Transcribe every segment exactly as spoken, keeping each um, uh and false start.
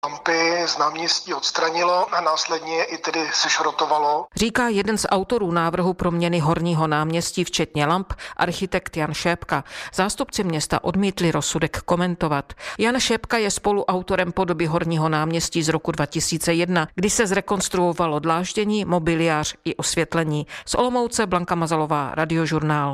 Lampy z náměstí odstranilo a následně je i tedy sešrotovalo. Říká jeden z autorů návrhu proměny Horního náměstí včetně lamp, architekt Jan Šépka. Zástupci města odmítli rozsudek komentovat. Jan Šépka je spoluautorem podoby Horního náměstí z roku dva tisíce jedna, kdy se zrekonstruovalo dláždění, mobiliář i osvětlení. Z Olomouce Blanka Mazalová, Radiožurnál.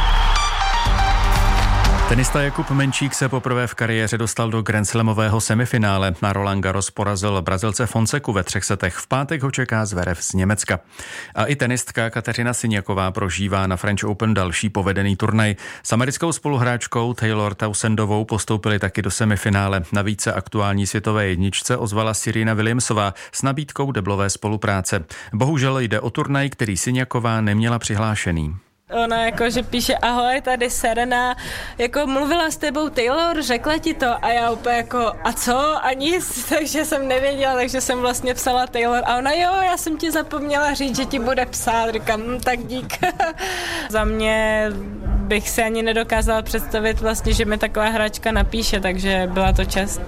Tenista Jakub Menčík se poprvé v kariéře dostal do grandslamového semifinále. Na Roland Garros porazil Brazilce Fonseku ve třech setech. V pátek ho čeká Zverev z Německa. A i tenistka Kateřina Siňaková prožívá na French Open další povedený turnaj. S americkou spoluhráčkou Taylor Townsendovou postoupili taky do semifinále. Navíc se aktuální světové jedničce ozvala Serena Williamsová s nabídkou deblové spolupráce. Bohužel jde o turnaj, který Siňaková neměla přihlášený. Ona jako, že píše ahoj, tady Serena, jako mluvila s tebou Taylor, řekla ti to a já úplně jako a co a nic, takže jsem nevěděla, takže jsem vlastně psala Taylor a ona jo, já jsem ti zapomněla říct, že ti bude psát, říkám, hm, tak dík. Za mě bych si ani nedokázala představit vlastně, že mi taková hráčka napíše, takže byla to čest.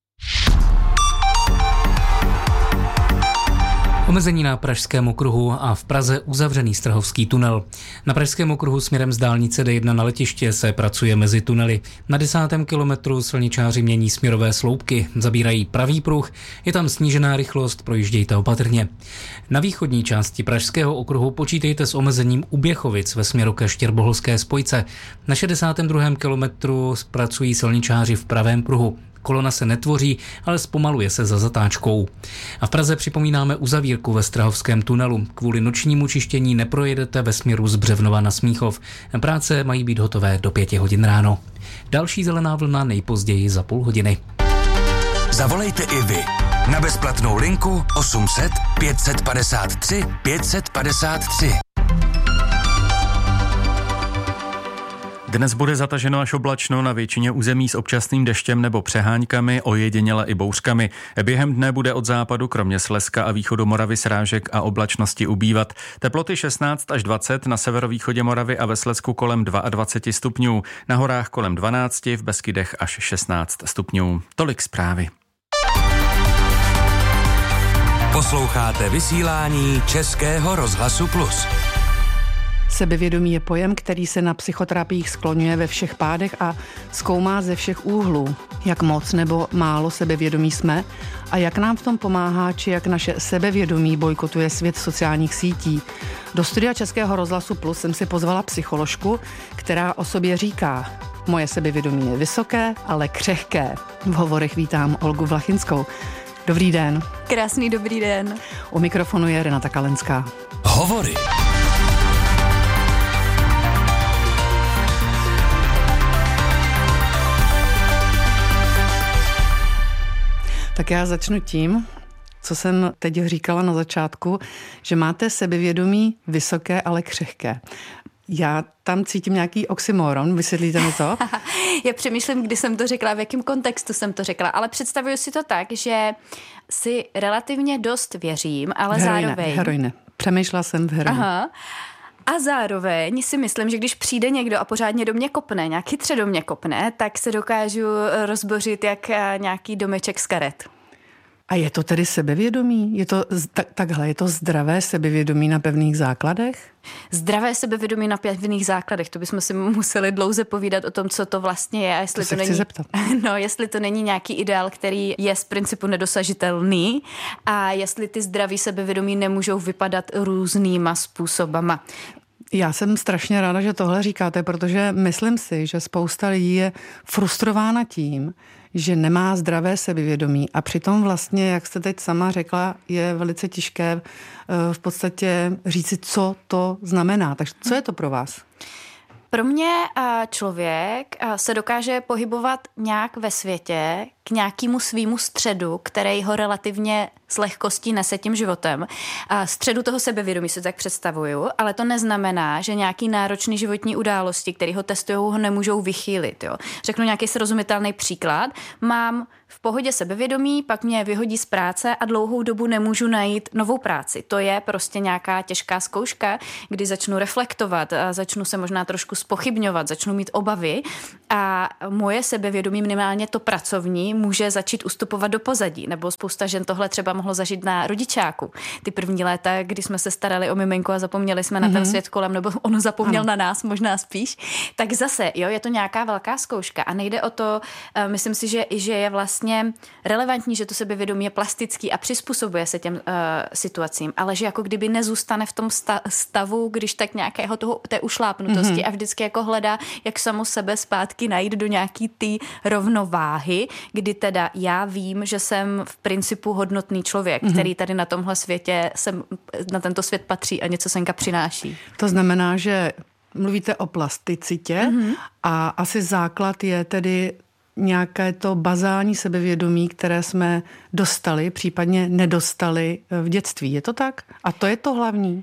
Omezení na Pražském okruhu a v Praze uzavřený Strahovský tunel. Na Pražském okruhu směrem z dálnice D jedna na letiště se pracuje mezi tunely. Na desátém kilometru silničáři mění směrové sloupky, zabírají pravý pruh, je tam snížená rychlost, projíždějte opatrně. Na východní části Pražského okruhu počítejte s omezením u Běchovic ve směru ke Štěrboholské spojce. Na šedesátém druhém kilometru pracují silničáři v pravém pruhu. Kolona se netvoří, ale zpomaluje se za zatáčkou. A v Praze připomínáme uzavírku ve Strahovském tunelu. Kvůli nočnímu čištění neprojedete ve směru z Břevnova na Smíchov. Práce mají být hotové do pěti hodin ráno. Další zelená vlna nejpozději za půl hodiny. Zavolejte i vy na bezplatnou linku osm set pět padesát tři pět padesát tři. Dnes bude zataženo až oblačno na většině území s občasným deštěm nebo přeháňkami, ojediněle i bouřkami. Během dne bude od západu kromě Slezska a východu Moravy srážek a oblačnosti ubývat. Teploty šestnáct až dvacet, na severovýchodě Moravy a ve Slezsku kolem dvacet dva stupňů, na horách kolem dvanáct, v Beskydech až šestnáct stupňů. Tolik zprávy. Posloucháte vysílání Českého rozhlasu Plus. Sebevědomí je pojem, který se na psychoterapiích skloňuje ve všech pádech a zkoumá ze všech úhlů, jak moc nebo málo sebevědomí jsme a jak nám v tom pomáhá, či jak naše sebevědomí bojkotuje svět sociálních sítí. Do studia Českého rozhlasu Plus jsem si pozvala psycholožku, která o sobě říká: moje sebevědomí je vysoké, ale křehké. V hovorech vítám Olgu Vlachinskou. Dobrý den. Krásný dobrý den. U mikrofonu je Renata Kalenská. Hovory. Tak já začnu tím, co jsem teď říkala na začátku, že máte sebevědomí vysoké, ale křehké. Já tam cítím nějaký oxymoron, vysvětlíte mi to? Já přemýšlím, kdy jsem to řekla, v jakém kontextu jsem to řekla, ale představuju si to tak, že si relativně dost věřím, ale heroine, zároveň... Heroine, přemýšlela jsem v heroine. Aha. A zároveň si myslím, že když přijde někdo a pořádně do mě kopne, nějak chytře do mě kopne, tak se dokážu rozbořit jak nějaký domeček z karet. A je to tedy sebevědomí? Je to takhle, je to zdravé sebevědomí na pevných základech? Zdravé sebevědomí na pevných základech, to bychom si museli dlouze povídat o tom, co to vlastně je. A jestli to se to chci není, zeptat. No, jestli to není nějaký ideál, který je z principu nedosažitelný a jestli ty zdraví sebevědomí nemůžou vypadat různýma způsobama. Já jsem strašně ráda, že tohle říkáte, protože myslím si, že spousta lidí je frustrována tím, že nemá zdravé sebevědomí a přitom vlastně, jak jste teď sama řekla, je velice těžké v podstatě říci, co to znamená. Takže co je to pro vás? Pro mě člověk se dokáže pohybovat nějak ve světě k nějakému svýmu středu, který ho relativně s lehkostí nese tím životem. A středu toho sebevědomí si tak představuju, ale to neznamená, že nějaký náročný životní události, který ho testují, ho nemůžou vychýlit. Jo. Řeknu nějaký srozumitelný příklad. Mám v pohodě sebevědomí, pak mě vyhodí z práce a dlouhou dobu nemůžu najít novou práci. To je prostě nějaká těžká zkouška, kdy začnu reflektovat, a začnu se možná trošku zpochybňovat, začnu mít obavy a moje sebevědomí, minimálně to pracovní, může začít ustupovat do pozadí, nebo spousta žen tohle třeba mohlo zažít na rodičáku. Ty první léta, kdy jsme se starali o miminko a zapomněli jsme mm-hmm. na ten svět kolem, nebo ono zapomněl ano. na nás, možná spíš, tak zase, jo, je to nějaká velká zkouška a nejde o to, uh, myslím si, že, že je vlastně relevantní, že to sebevědomí je plastický a přizpůsobuje se těm uh, situacím, ale že jako kdyby nezůstane v tom sta- stavu, když tak nějakého toho, té ušlápnutosti mm-hmm. a vždycky jako hledá, jak samo sebe zpátky najít do nějaký ty rovnováhy, kdy teda já vím, že jsem v principu hodnotný člověk, mm-hmm. který tady na tomhle světě sem, na tento svět patří a něco senka přináší. To znamená, že mluvíte o plasticitě mm-hmm. a asi základ je tedy nějaké to bazální sebevědomí, které jsme dostali, případně nedostali v dětství. Je to tak? A to je to hlavní?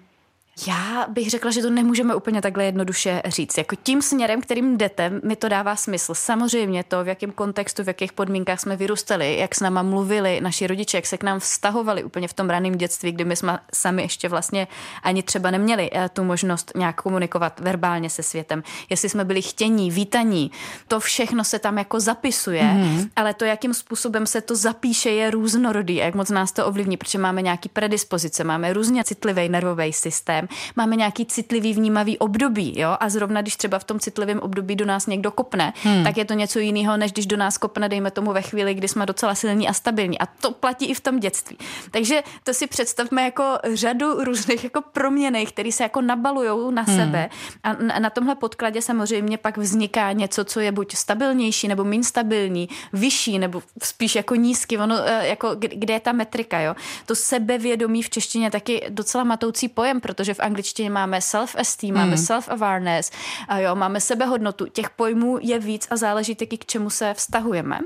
Já bych řekla, že to nemůžeme úplně takhle jednoduše říct. Jako tím směrem, kterým jdete, mi to dává smysl. Samozřejmě to, v jakém kontextu, v jakých podmínkách jsme vyrůstali, jak s náma mluvili naši rodiče, jak se k nám vztahovali úplně v tom raném dětství, kdy my jsme sami ještě vlastně ani třeba neměli tu možnost nějak komunikovat verbálně se světem. Jestli jsme byli chtění, vítaní, to všechno se tam jako zapisuje, mm-hmm. ale to, jakým způsobem se to zapíše, je různorodý, jak moc nás to ovlivní, protože máme nějaký predispozice, máme různě citlivý nervový systém, máme nějaký citlivý vnímavý období, jo? A zrovna když třeba v tom citlivém období do nás někdo kopne, hmm. tak je to něco jiného, než když do nás kopne, dejme tomu ve chvíli, kdy jsme docela silní a stabilní. A to platí i v tom dětství. Takže to si představme jako řadu různých jako proměny, které se jako nabalujou na hmm. sebe. A na tomhle podkladě samozřejmě pak vzniká něco, co je buď stabilnější, nebo méně stabilní, vyšší, nebo spíš jako nízký. Ono, jako, kde je ta metrika, jo? To sebevědomí v češtině je taky docela matoucí pojem, protože v angličtině máme self-esteem, mm. máme self-awareness, a jo, máme sebehodnotu. Těch pojmů je víc a záleží taky, k čemu se vztahujeme.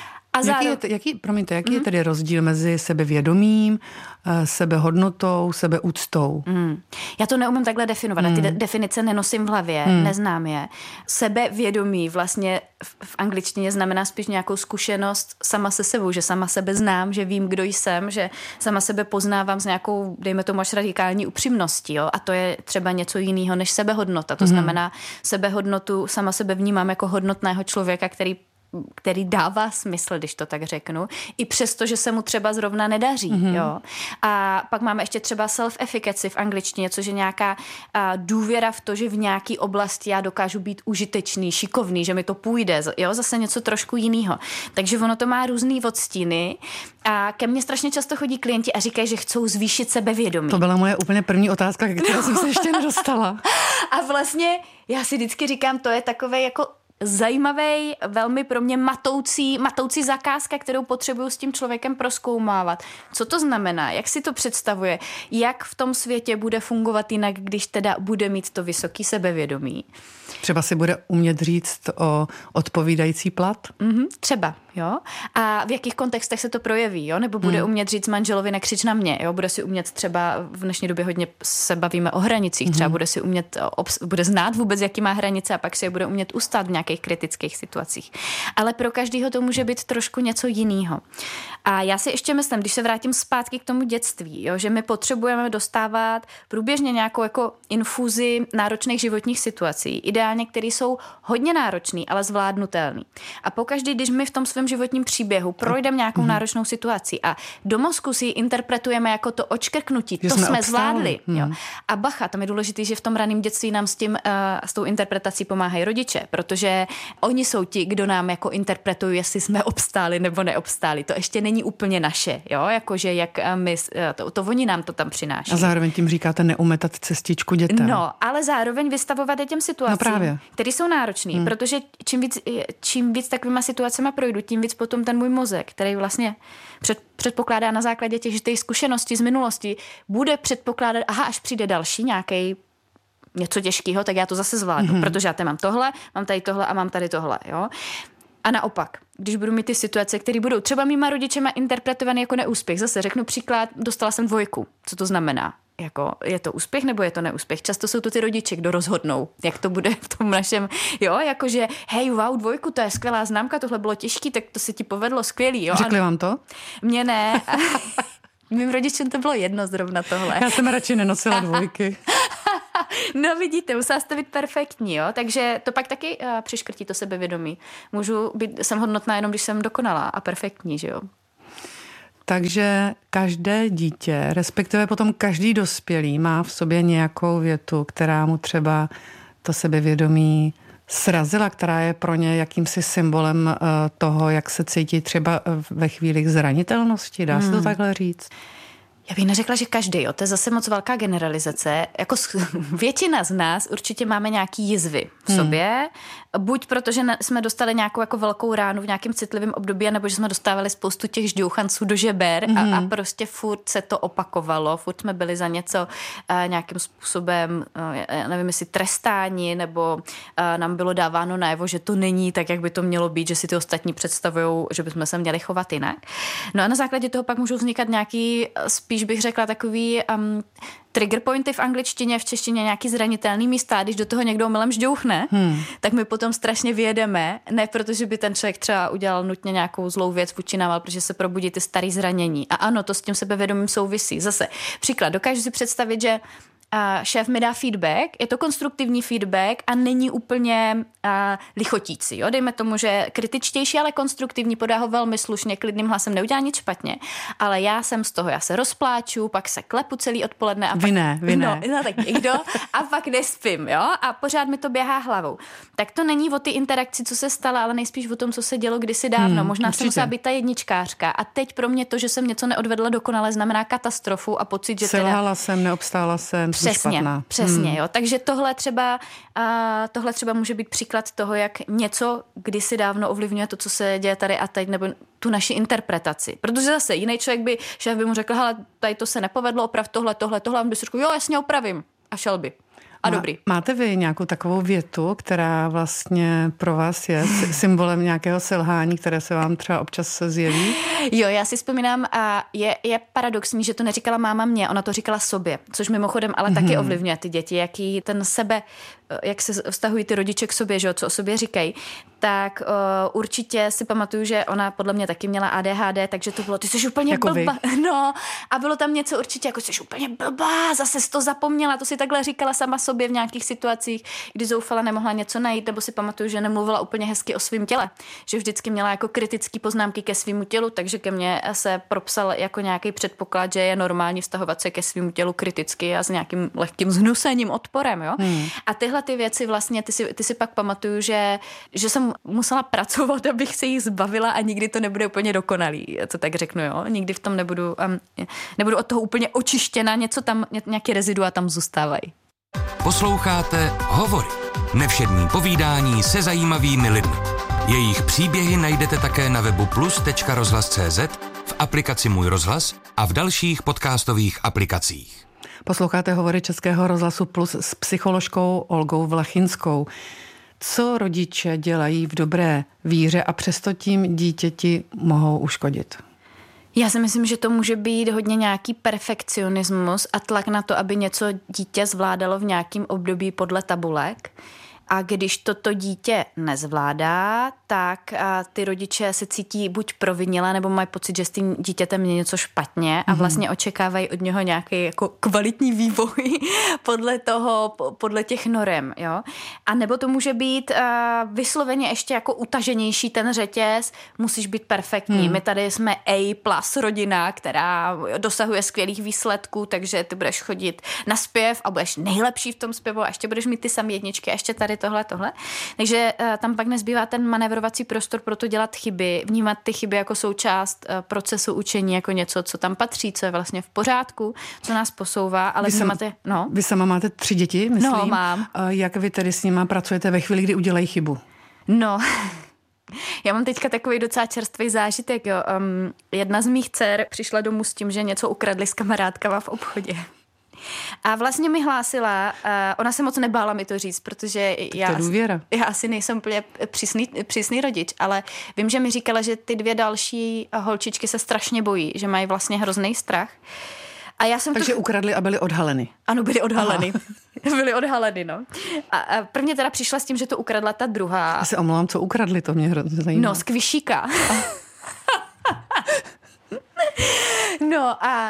A zároveň... Jaký je, jaký, promiňte, jaký mm. je tedy rozdíl mezi sebevědomím, sebehodnotou, sebeúctou? Mm. Já to neumím takhle definovat. Mm. Ty de- definice nenosím v hlavě, mm. neznám je. Sebevědomí vlastně v, v angličtině znamená spíš nějakou zkušenost sama se sebou, že sama sebe znám, že vím, kdo jsem, že sama sebe poznávám s nějakou, dejme tomu až radikální upřímností. Jo? A to je třeba něco jiného než sebehodnota. To mm. znamená, sebehodnotu sama sebe vnímám jako hodnotného člověka, který který dává smysl, když to tak řeknu, i přesto, že se mu třeba zrovna nedaří. Mm-hmm. Jo. A pak máme ještě třeba self-efficacy v angličtině, což je nějaká a, důvěra v to, že v nějaké oblasti já dokážu být užitečný, šikovný, že mi to půjde. Jo, zase něco trošku jiného. Takže ono to má různý odstíny a ke mně strašně často chodí klienti a říkají, že chcou zvýšit sebevědomí. To byla moje úplně první otázka, kterou no. jsem se ještě nedostala. A vlastně já si vždycky říkám, to je takové jako zajímavý, velmi pro mě matoucí, matoucí zakázka, kterou potřebuju s tím člověkem prozkoumávat. Co to znamená? Jak si to představuje? Jak v tom světě bude fungovat jinak, když teda bude mít to vysoký sebevědomí? Třeba si bude umět říct o odpovídající plat? Mm-hmm, třeba, jo. A v jakých kontextech se to projeví, jo? Nebo bude mm. umět říct manželovi nekřič na mě, jo? Bude si umět třeba, v dnešní době hodně se bavíme o hranicích, mm. třeba bude si umět, bude znát vůbec, jaký má hranice a pak si je bude umět ustát v nějakých kritických situacích. Ale pro každého to může být trošku něco jiného. A já si ještě myslím, když se vrátím zpátky k tomu dětství, jo? Že my potřebujeme dostávat průběžně nějakou jako infuzi náročných životních situací, ideálně, které jsou hodně náročný, ale zvládnutelný. A pokaždý, když my v tom svém životním příběhu projdeme nějakou mm. náročnou situaci a do mozku si ji interpretujeme jako to očkrknutí, že to jsme, jsme zvládli. Mm. Jo. A bacha, tam je důležité, že v tom raném dětství nám s tím, uh, s tou interpretací pomáhají rodiče, protože oni jsou ti, kdo nám jako interpretují, jestli jsme obstáli nebo neobstáli. To ještě není úplně naše, jo, jakože jak my, to, to oni nám to tam přináší. A zároveň tím říkáte neumetat cestičku dětem. No, ale zároveň vystavovat je těm situacím, no které jsou náročné, hmm. protože čím víc, čím víc takovýma situacemi projdu, tím víc potom ten můj mozek, který vlastně před, předpokládá na základě těch, těch zkušeností z minulosti, bude předpokládat, aha, až přijde další nějaký něco těžkého, tak já to zase zvládnu, hmm. protože já tady mám tohle, mám tady tohle a mám tady tohle, jo. A naopak, když budu mít ty situace, které budou třeba mýma rodičema interpretované jako neúspěch, zase řeknu příklad, dostala jsem dvojku, co to znamená? Jako, je to úspěch nebo je to neúspěch? Často jsou to ty rodiče, kdo rozhodnou, jak to bude v tom našem, jo, jakože hej, wow, dvojku, to je skvělá známka, tohle bylo těžký, tak to se ti povedlo, skvělý, jo. Řekli vám to? Mně ne. Mým rodičům to bylo jedno zrovna tohle. Já jsem radši nenosila dvojky. No vidíte, musela jste být perfektní, jo? Takže to pak taky uh, přiškrtí to sebevědomí. Můžu být, jsem hodnotná jenom, když jsem dokonalá a perfektní, že jo? Takže každé dítě, respektive potom každý dospělý má v sobě nějakou větu, která mu třeba to sebevědomí srazila, která je pro ně jakýmsi symbolem toho, jak se cítí třeba ve chvíli zranitelnosti. Dá se to hmm. takhle říct? Já bych neřekla, že každý, jo. To je zase moc velká generalizace. Jako většina z nás určitě máme nějaký jizvy v sobě. Hmm. Buď protože jsme dostali nějakou jako velkou ránu v nějakém citlivém období, nebo že jsme dostávali spoustu těch žďouchanců do žeber hmm. a, a prostě furt se to opakovalo. Furt jsme byli za něco uh, nějakým způsobem, uh, já nevím, jestli trestáni, nebo uh, nám bylo dáváno najevo, že to není tak, jak by to mělo být, že si ty ostatní představují, že bychom se měli chovat jinak. No a na základě toho pak můžou vznikat nějaký spíš bych řekla takový um, trigger pointy v angličtině, v češtině nějaký zranitelný místa, když do toho někdo omylem žďouchne, hmm. tak my potom strašně vyjedeme, ne protože by ten člověk třeba udělal nutně nějakou zlou věc vůči nám, ale protože se probudí ty starý zranění. A ano, to s tím sebevědomím souvisí. Zase příklad, dokážu si představit, že a šéf mi dá feedback, je to konstruktivní feedback a není úplně a, lichotící. Jo? Dejme tomu, že kritičtější, ale konstruktivní, podá ho velmi slušně, klidným hlasem, neudělá nic špatně, ale já jsem z toho, já se rozpláču, pak se klepu celý odpoledne a pak, vy ne, vy ne. No, no tak někdo a pak nespím, jo, a pořád mi to běhá hlavou. Tak to není o ty interakci, co se stala, ale nejspíš o tom, co se dělo kdysi dávno. Hmm, Možná jsem musela být ta jedničkářka a teď pro mě to, že jsem něco neodvedla dokonale, znamená katastrofu a pocit, že selhala teda... jsem, neobstála jsem. Přesně, špatná. přesně, hmm. jo. Takže tohle třeba, a tohle třeba může být příklad toho, jak něco kdysi dávno ovlivňuje to, co se děje tady a teď, nebo tu naši interpretaci. Protože zase jiný člověk by, šéf by mu řekl, hele, tady to se nepovedlo, oprav tohle, tohle, tohle, a on by si řekl, jo, jasně opravím. A šel by. A Má, dobrý. Máte vy nějakou takovou větu, která vlastně pro vás je symbolem nějakého selhání, které se vám třeba občas zjeví? Jo, já si vzpomínám a je, je paradoxní, že to neříkala máma mě, ona to říkala sobě, což mimochodem ale mm-hmm. taky ovlivňuje ty děti, jaký ten sebe, jak se vztahují ty rodiče k sobě, že jo, co o sobě říkají, tak uh, určitě si pamatuju, že ona podle mě taky měla A D H D, takže to bylo, ty jsi úplně jako blbá. Vy. No, a bylo tam něco určitě, jako jsi úplně blbá, zase jsi to zapomněla, to si takhle říkala sama sobě v nějakých situacích, kdy zoufala, nemohla něco najít, nebo si pamatuju, že nemluvila úplně hezky o svém těle, že vždycky měla jako kritické poznámky ke svému tělu, takže ke mně se propsal jako nějaký předpoklad, že je normální vztahovat se ke svému tělu kriticky a s nějakým lehkým zhnusením, odporem, jo. Hmm. A tyhle ty věci vlastně, ty si, ty si pak pamatuju, že, že jsem musela pracovat, abych se jich zbavila a nikdy to nebude úplně dokonalý, to tak řeknu, jo. Nikdy v tom nebudu, um, nebudu od toho úplně očištěna, něco tam, nějaké rezidua tam zůstávají. Posloucháte Hovory. Nevšední povídání se zajímavými lidmi. Jejich příběhy najdete také na webu plus tečka rozhlas tečka cé zet, v aplikaci Můj rozhlas a v dalších podcastových aplikacích. Posloucháte Hovory Českého rozhlasu Plus s psycholožkou Olgou Vlachinskou. Co rodiče dělají v dobré víře a přesto tím dítěti mohou uškodit? Já si myslím, že to může být hodně nějaký perfekcionismus a tlak na to, aby něco dítě zvládalo v nějakém období podle tabulek. A když toto dítě nezvládá, tak a ty rodiče se cítí buď provinile, nebo mají pocit, že s tím dítětem je něco špatně a vlastně očekávají od něho nějaký jako kvalitní vývoj podle toho, podle těch norem, jo. A nebo to může být a, vysloveně ještě jako utaženější ten řetěz, musíš být perfektní. Hmm. My tady jsme A plus rodina, která dosahuje skvělých výsledků, takže ty budeš chodit na zpěv a budeš nejlepší v tom zpěvu a ještě budeš mít ty samé jedničky a ještě tady tohle, tohle. Takže uh, tam pak nezbývá ten manévrovací prostor pro to dělat chyby, vnímat ty chyby jako součást uh, procesu učení, jako něco, co tam patří, co je vlastně v pořádku, co nás posouvá, ale vy, vnímat je, no. Vy sama máte tři děti, myslím. No, mám. Uh, jak vy tedy s nima pracujete ve chvíli, kdy udělají chybu? No... Já mám teďka takový docela čerstvý zážitek. Jo. Um, jedna z mých dcer přišla domů s tím, že něco ukradli s kamarádkama v obchodě. A vlastně mi hlásila, uh, ona se moc nebála mi to říct, protože já, důvěra. já asi nejsem úplně přísný, přísný rodič, ale vím, že mi říkala, že ty dvě další holčičky se strašně bojí, že mají vlastně hrozný strach. A já jsem Takže tu... ukradli a byli odhaleny. Ano, byli odhaleny. byli odhaleny, no. A, a prvně teda přišla s tím, že to ukradla ta druhá. Já se omlouvám, co ukradli, to mě hrozně zajímá. No, z kvišíka. no a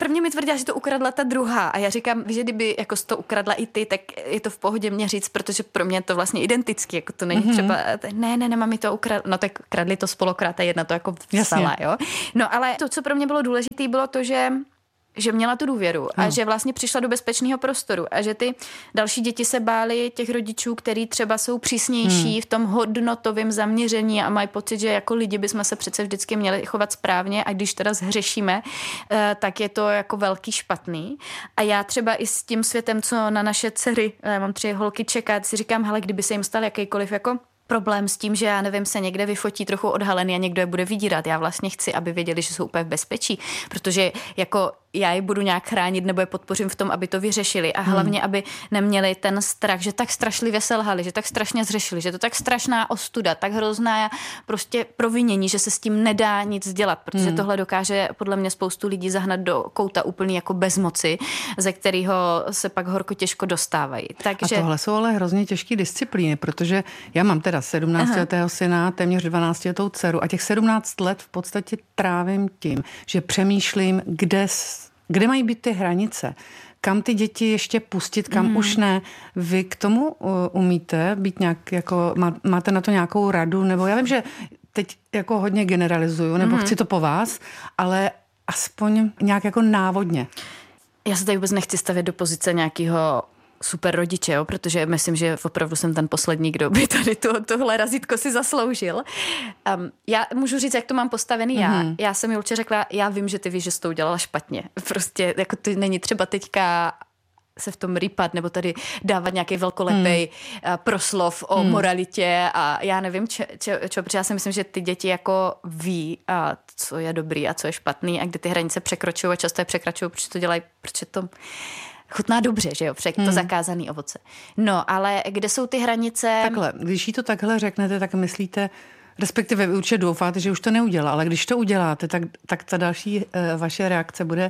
prvně mi tvrdila, že to ukradla ta druhá a já říkám, že kdyby jako to ukradla i ty, tak je to v pohodě mě říct, protože pro mě je to vlastně identický, jako to není mm-hmm. třeba, ne, ne, ne, mami to ukradla, no tak kradli to spolukrát a jedna to jako vstala, jo. No ale to, co pro mě bylo důležité, bylo to, že že měla tu důvěru a hmm. že vlastně přišla do bezpečného prostoru a že ty další děti se bály těch rodičů, který třeba jsou přísnější hmm. v tom hodnotovém zaměření a mají pocit, že jako lidi bychom se přece vždycky měli chovat správně a když teda zhřešíme, tak je to jako velký špatný. A já třeba i s tím světem, co na naše dcery, já mám tři holky, čeká, si říkám, hele, kdyby se jim stal jakýkoliv jako problém s tím, že já nevím, se někde vyfotí trochu odhalený a někdo je bude vydírat. Já vlastně chci, aby věděli, že jsou úplně v bezpečí, protože jako já je budu nějak chránit nebo je podpořím v tom, aby to vyřešili a hlavně, hmm. aby neměli ten strach, že tak strašlivě selhali, že tak strašně zřešili, že to tak strašná ostuda, tak hrozná prostě provinění, že se s tím nedá nic dělat, protože hmm. tohle dokáže podle mě spoustu lidí zahnat do kouta úplně jako bezmoci, ze kterého se pak horko těžko dostávají. Takže... A tohle jsou ale hrozně těžké disciplíny, protože já mám teda sedmnáctiletého syna, téměř dvanáctiletou dceru a těch sedmnáct let v podstatě trávím tím, že přemýšlím, kde Kde mají být ty hranice? Kam ty děti ještě pustit, kam mm. už ne? Vy k tomu uh, umíte být nějak, jako, má, máte na to nějakou radu? Nebo já vím, že teď jako hodně generalizuju, nebo mm. chci to po vás, ale aspoň nějak jako návodně. Já se tady vůbec nechci stavět do pozice nějakého super rodiče, jo, protože myslím, že opravdu jsem ten poslední, kdo by tady to, tohle razítko si zasloužil. Um, já můžu říct, jak to mám postavený já. Mm-hmm. Já jsem Julče řekla, já vím, že ty víš, že jsi to udělala špatně. Prostě jako to není třeba teďka se v tom rýpat, nebo tady dávat nějaký velkolepej hmm. proslov o hmm. moralitě a já nevím, čo, čo, čo, protože já si myslím, že ty děti jako ví, a co je dobrý a co je špatný a kde ty hranice překračují a často je překračují, protože to dělají, protože to chutná dobře, že jo, protože hmm. to zakázaný ovoce. No, ale kde jsou ty hranice? Takhle, když jí to takhle řeknete, tak myslíte, respektive vy určitě doufáte, že už to neudělá, ale když to uděláte, tak, tak ta další uh, vaše reakce bude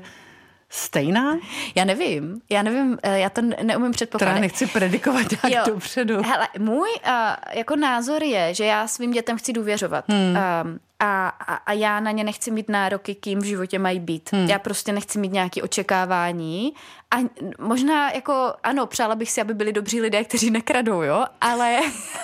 stejná? Já nevím, já nevím, já to neumím předpokládat. Teda nechci predikovat nějak jo. dopředu. Hele, můj uh, jako názor je, že já svým dětem chci důvěřovat. Hmm. Um, a, a, a já na ně nechci mít nároky, kým v životě mají být. Hmm. Já prostě nechci mít nějaké očekávání. A možná jako, ano, přála bych si, aby byli dobří lidé, kteří nekradou, jo, ale...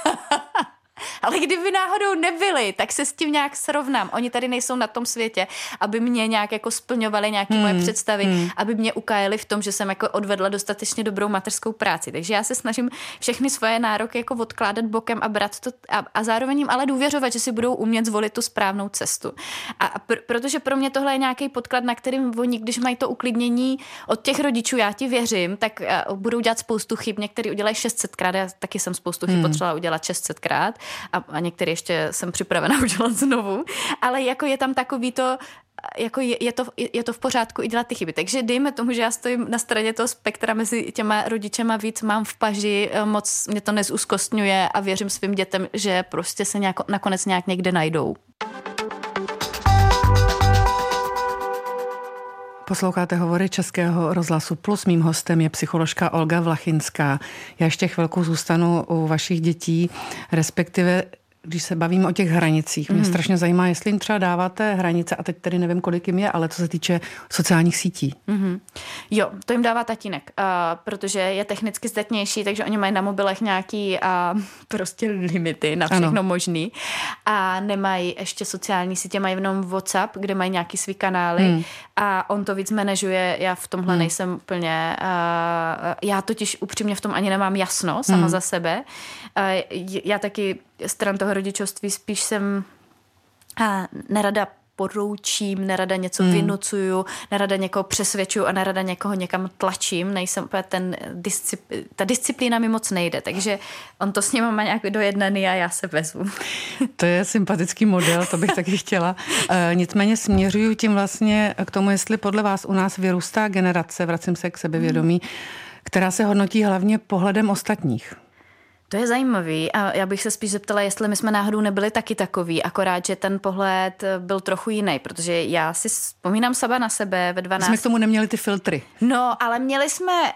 Ale kdyby náhodou nebyli, tak se s tím nějak srovnám. Oni tady nejsou na tom světě, aby mě nějak jako splňovali nějaké hmm. moje představy, hmm. aby mě ukájeli v tom, že jsem jako odvedla dostatečně dobrou mateřskou práci. Takže já se snažím všechny svoje nároky jako odkládat bokem a brát to a, a zároveň jim ale důvěřovat, že si budou umět zvolit tu správnou cestu. A pr- protože pro mě tohle je nějaký podklad, na kterým oni, když mají to uklidnění od těch rodičů, já ti věřím, tak uh, budou dělat spoustu chyb. Některý udělají šest set krát, já taky jsem spoustu chyb hmm. potřebovala udělat šest set krát. A, a některé ještě jsem připravena udělat znovu, ale jako je tam takový to, jako je, je, to, je to v pořádku i dělat ty chyby. Takže dejme tomu, že já stojím na straně toho spektra mezi těma rodičema víc, mám v paži, moc mě to nezúzkostňuje a věřím svým dětem, že prostě se nějako, nakonec nějak někde najdou. Posloucháte hovory Českého rozhlasu Plus. Mým hostem je psycholožka Olga Vlachinská. Já ještě chvilku zůstanu u vašich dětí, respektive když se bavíme o těch hranicích. Mě mm. strašně zajímá, jestli jim třeba dáváte hranice, a teď tedy nevím, kolik jim je, ale co se týče sociálních sítí. Mm-hmm. Jo, to jim dává tatínek, uh, protože je technicky zdatnější, takže oni mají na mobilech nějaký uh, prostě limity na všechno ano. možný. A nemají ještě sociální sítě, mají jenom WhatsApp, kde mají nějaký svý kanály mm. a on to víc manažuje. Já v tomhle mm. nejsem úplně... Uh, já totiž upřímně v tom ani nemám jasno sama mm. za sebe. Uh, já taky stran toho rodičovství spíš jsem a, nerada poroučím, nerada něco hmm. vynucuju, nerada někoho přesvědčuju a nerada někoho někam tlačím. Nejsem úplně ten discipl- ta disciplína mi moc nejde, takže on to s ním má nějak dojednaný a já se vezmu. To je sympatický model, to bych taky chtěla. E, nicméně směřuju tím vlastně k tomu, jestli podle vás u nás vyrůstá generace, vracím se k sebevědomí, hmm. která se hodnotí hlavně pohledem ostatních. To je zajímavý a já bych se spíš zeptala, jestli my jsme náhodou nebyli taky takový, akorát, že ten pohled byl trochu jiný, protože já si vzpomínám sama na sebe ve dvanácti. Jsme k tomu neměli ty filtry. No, ale měli jsme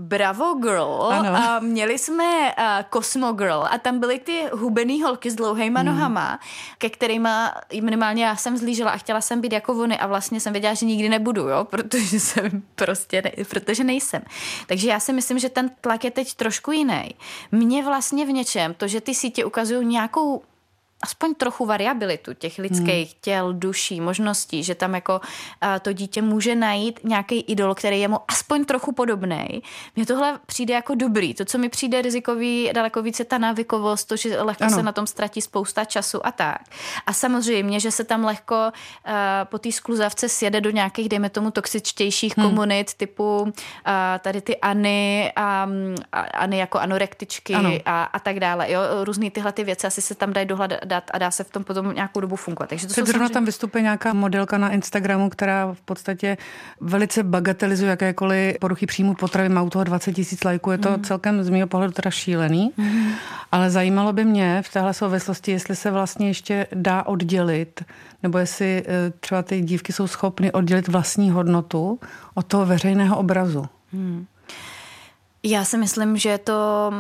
Bravo Girl ano. a měli jsme uh, Cosmo Girl a tam byly ty hubený holky s dlouhejma hmm. nohama, ke kterýma minimálně já jsem zlížela a chtěla jsem být jako oni a vlastně jsem věděla, že nikdy nebudu, jo, protože jsem prostě, ne, protože nejsem. Takže já si myslím, že ten tlak je teď trošku jiný. Mně vlastně v něčem to, že ty sítě ukazují nějakou aspoň trochu variabilitu těch lidských hmm. těl, duší, možností, že tam jako a, to dítě může najít nějaký idol, který je mu aspoň trochu podobnej. Mně tohle přijde jako dobrý. To, co mi přijde rizikový, daleko více ta návykovost, to, že lehko ano. se na tom ztratí spousta času a tak. A samozřejmě, že se tam lehko a, po té skluzavce sjede do nějakých, dejme tomu, toxičtějších hmm. komunit, typu a, tady ty Any, a, a, Any jako anorektičky a, a tak dále. Jo? Různý tyhle ty věci asi se tam dají dohledat a dá se v tom potom nějakou dobu fungovat. Takže to Teď zrovna samozřejmě... tam vystupuje nějaká modelka na Instagramu, která v podstatě velice bagatelizuje jakékoliv poruchy příjmu potravy, má u toho dvacet tisíc lajků, je to mm. celkem z mého pohledu teda šílený, mm. ale zajímalo by mě v téhle souvislosti, jestli se vlastně ještě dá oddělit, nebo jestli třeba ty dívky jsou schopny oddělit vlastní hodnotu od toho veřejného obrazu. Mm. Já si myslím, že to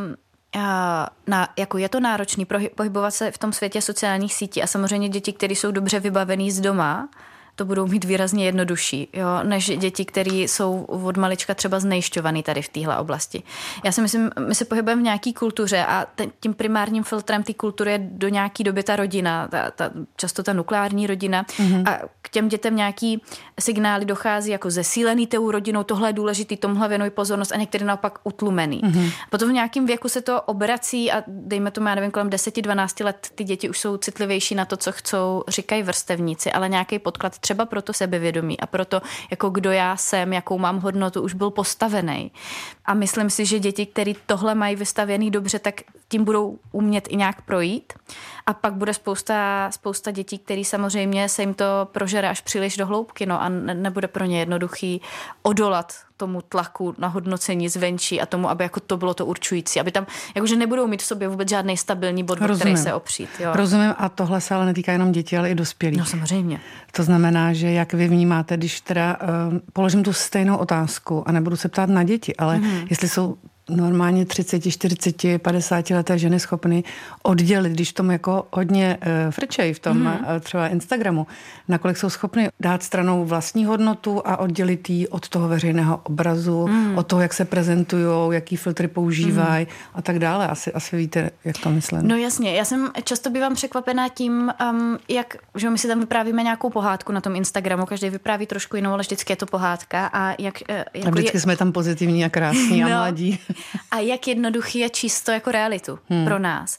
Na, jako je to náročný pohybovat se v tom světě sociálních sítí a samozřejmě děti, které jsou dobře vybavený z doma, to budou mít výrazně jednodušší, jo, než děti, které jsou od malička třeba znejšťovaný tady v téhle oblasti. Já si myslím, my se pohybujeme v nějaký kultuře a ten, tím primárním filtrem té kultury je do nějaký doby ta rodina, ta, ta, často ta nukleární rodina mm-hmm. a k těm dětem nějaký signály dochází jako zesílený tou rodinou, tohle je důležitý, tomuhle věnuj pozornost a některý naopak utlumený. Mm-hmm. Potom v nějakém věku se to obrací a dejme tomu, já nevím, kolem deset dvanáct let ty děti už jsou citlivější na to, co chcou, říkají vrstevníci, ale nějaký podklad třeba proto sebevědomí a proto, jako kdo já jsem, jakou mám hodnotu, už byl postavený. A myslím si, že děti, které tohle mají vystavěný dobře, tak tím budou umět i nějak projít. A pak bude spousta, spousta dětí, které samozřejmě se jim to prožere až příliš do hloubky, no a ne, nebude pro ně jednoduchý odolat tomu tlaku na hodnocení zvenčí a tomu, aby jako to bylo to určující, aby tam, jakože nebudou mít v sobě vůbec žádný stabilní bod, o který se opřít. Jo. Rozumím, a tohle se ale netýká jenom dětí, ale i dospělých. No samozřejmě. To znamená, že jak vy vnímáte, když teda uh, položím tu stejnou otázku a nebudu se ptát na děti, ale mm-hmm. jestli jsou normálně třicet, čtyřicet, padesát leté ženy schopny oddělit, když v tom jako hodně uh, frčej v tom mm. uh, třeba Instagramu, nakolik jsou schopny dát stranou vlastní hodnotu a oddělit ji od toho veřejného obrazu, mm. od toho, jak se prezentujou, jaký filtry používají mm. a tak dále. Asi, asi víte, jak to myslím. No jasně, já jsem často bývám překvapená tím, um, jak, že my si tam vyprávíme nějakou pohádku na tom Instagramu, každý vypráví trošku jinou, ale vždycky je to pohádka a jak... Uh, jako a vždycky je... jsme tam pozitivní a krásní a no. mladí. A jak jednoduchý je čisto jako realitu hmm. pro nás.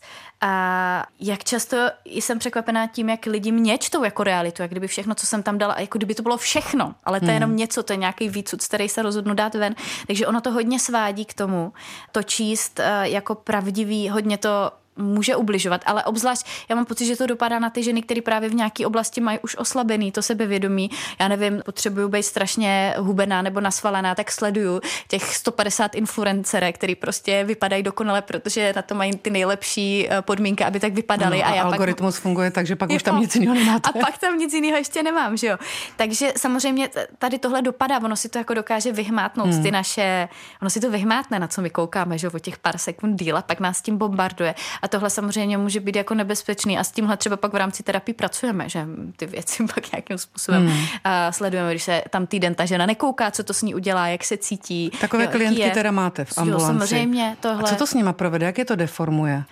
A jak často jsem překvapená tím, jak lidi mě čtou jako realitu, jak kdyby všechno, co jsem tam dala, jako kdyby to bylo všechno, ale to je hmm. jenom něco, to je nějaký výcud, z který se rozhodnu dát ven. Takže ono to hodně svádí k tomu, to číst jako pravdivý, hodně to může ubližovat, ale obzvlášť já mám pocit, že to dopadá na ty ženy, které právě v nějaké oblasti mají už oslabený to sebevědomí. Já nevím, potřebuju být strašně hubená nebo nasvalená, tak sleduju těch sto padesát influencerek, který prostě vypadají dokonale, protože na to mají ty nejlepší podmínky, aby tak vypadaly. No, a, a já algoritmus pak... funguje, takže pak jo, už tam nic jiného nemáte. A pak tam nic jiného ještě nemám, že jo. Takže samozřejmě tady tohle dopadá, ono si to jako dokáže vyhmátnout hmm. ty naše, ono si to vyhmátne, na co my koukáme, že jo, o těch pár sekund díl a pak nás tím bombarduje. A tohle samozřejmě může být jako nebezpečný a s tímhle třeba pak v rámci terapii pracujeme, že ty věci pak nějakým způsobem hmm. sledujeme, když se tam týden ta žena nekouká, co to s ní udělá, jak se cítí. Takové jo, klientky je... teda máte v ambulanci. Jo, samozřejmě tohle. A co to s nima provede, jak je to deformuje?